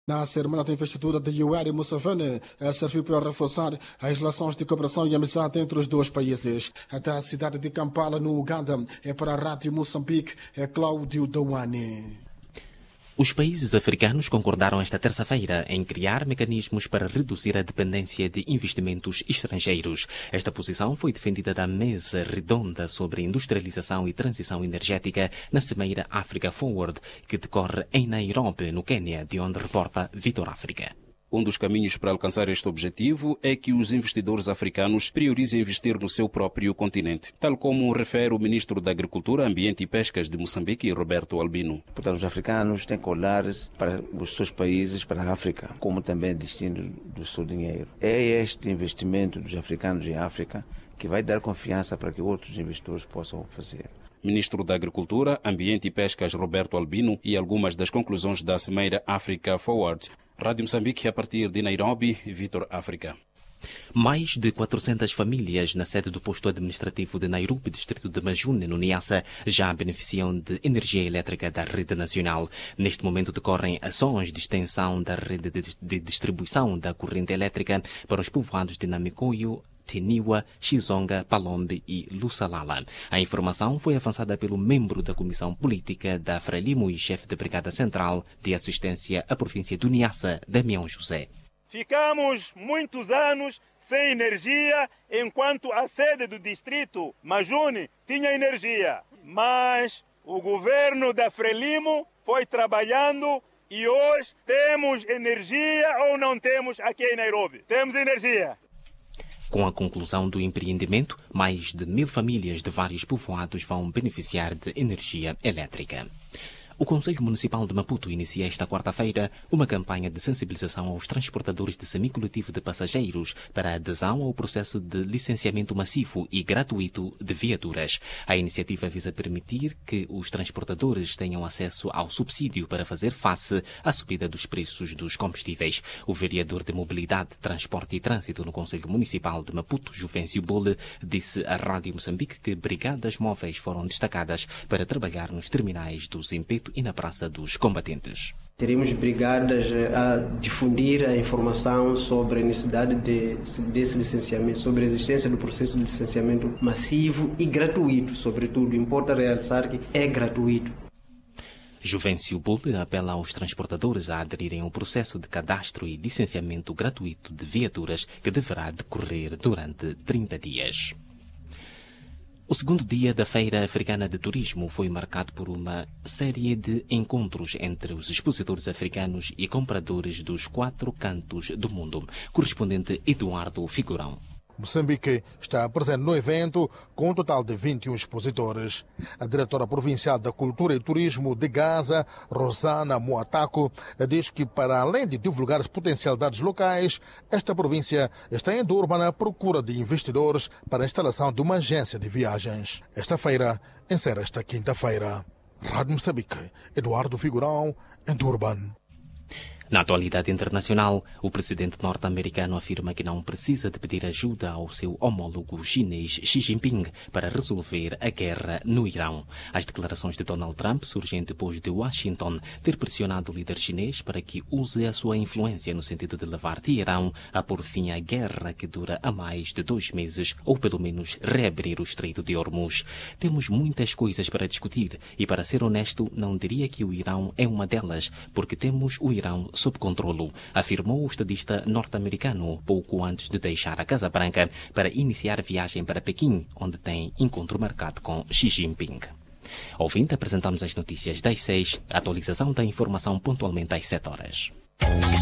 Na cerimônia de investidura de Yoweri Museveni, serviu para reforçar as relações de cooperação e amizade entre os dois países. Da cidade de Kampala, no Uganda, para a Rádio Moçambique, Cláudio Douane. Os países africanos concordaram esta terça-feira em criar mecanismos para reduzir a dependência de investimentos estrangeiros. Esta posição foi defendida da mesa redonda sobre industrialização e transição energética na Cimeira Africa Forward, que decorre em Nairobi, no Quênia, de onde reporta Vitor África. Um dos caminhos para alcançar este objetivo é que os investidores africanos priorizem investir no seu próprio continente, tal como refere o ministro da Agricultura, Ambiente e Pescas de Moçambique, Roberto Albino. Portanto, os africanos têm que olhar para os seus países, para a África, como também destino do seu dinheiro. É este investimento dos africanos em África que vai dar confiança para que outros investidores possam fazer. Ministro da Agricultura, Ambiente e Pescas, Roberto Albino, e algumas das conclusões da Cimeira Africa Forward. Rádio Moçambique, a partir de Nairobi, Vitor África. Mais de 400 famílias na sede do posto administrativo de Nairobi, distrito de Majune, no Niassa, já beneficiam de energia elétrica da rede nacional. Neste momento decorrem ações de extensão da rede de distribuição da corrente elétrica para os povoados de Namikoyo, Teniwa, Xizonga, Palombe e Lusalala. A informação foi avançada pelo membro da Comissão Política da Frelimo e chefe da Brigada Central de Assistência à Província do Niassa, Damião José. Ficamos muitos anos sem energia, enquanto a sede do distrito Majune tinha energia. Mas o governo da Frelimo foi trabalhando e hoje temos energia ou não temos aqui em Nairobi? Temos energia. Com a conclusão do empreendimento, mais de 1000 famílias de vários povoados vão beneficiar de energia elétrica. O Conselho Municipal de Maputo inicia esta quarta-feira uma campanha de sensibilização aos transportadores de semicoletivo de passageiros para a adesão ao processo de licenciamento massivo e gratuito de viaturas. A iniciativa visa permitir que os transportadores tenham acesso ao subsídio para fazer face à subida dos preços dos combustíveis. O vereador de Mobilidade, Transporte e Trânsito no Conselho Municipal de Maputo, Juvencio Bole, disse à Rádio Moçambique que brigadas móveis foram destacadas para trabalhar nos terminais do Zimpeto e na Praça dos Combatentes. Teremos brigadas a difundir a informação sobre a necessidade desse licenciamento, sobre a existência do processo de licenciamento massivo e gratuito, sobretudo. Importa realçar que é gratuito. Juvencio Bole apela aos transportadores a aderirem ao processo de cadastro e licenciamento gratuito de viaturas que deverá decorrer durante 30 dias. O segundo dia da Feira Africana de Turismo foi marcado por uma série de encontros entre os expositores africanos e compradores dos 4 cantos do mundo. Correspondente Eduardo Figurão. Moçambique está presente no evento com um total de 21 expositores. A diretora provincial da Cultura e Turismo de Gaza, Rosana Moataco, diz que, para além de divulgar as potencialidades locais, esta província está em Durban à procura de investidores para a instalação de uma agência de viagens. Esta feira encerra esta quinta-feira. Rádio Moçambique, Eduardo Figurão, em Durban. Na atualidade internacional, o presidente norte-americano afirma que não precisa de pedir ajuda ao seu homólogo chinês Xi Jinping para resolver a guerra no Irão. As declarações de Donald Trump surgem depois de Washington ter pressionado o líder chinês para que use a sua influência no sentido de levar Teherão a pôr fim à guerra que dura há mais de 2 meses, ou pelo menos reabrir o Estreito de Hormuz. Temos muitas coisas para discutir e, para ser honesto, não diria que o Irão é uma delas, porque temos o Irão sob controlo, afirmou o estadista norte-americano pouco antes de deixar a Casa Branca para iniciar a viagem para Pequim, onde tem encontro marcado com Xi Jinping. Ouvinte, apresentamos as notícias das 6, a atualização da informação pontualmente às 7 horas.